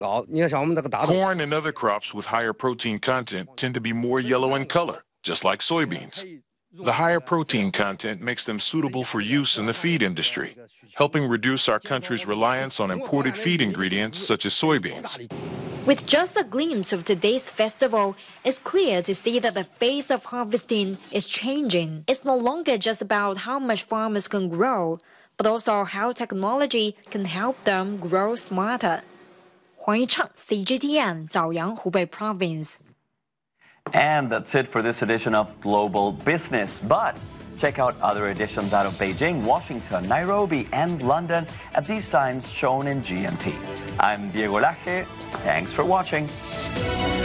Corn and other crops with higher protein content tend to be more yellow in color, just like soybeans. The higher protein content makes them suitable for use in the feed industry, helping reduce our country's reliance on imported feed ingredients such as soybeans. With just a glimpse of today's festival, it's clear to see that the face of harvesting is changing. It's no longer just about how much farmers can grow, but also how technology can help them grow smarter. 黄一畅 CGTN 枣阳湖北 Province. And that's it for this edition of Global Business. But check out other editions out of Beijing, Washington, Nairobi, and London at these times shown in GMT. I'm Diego Laje. Thanks for watching.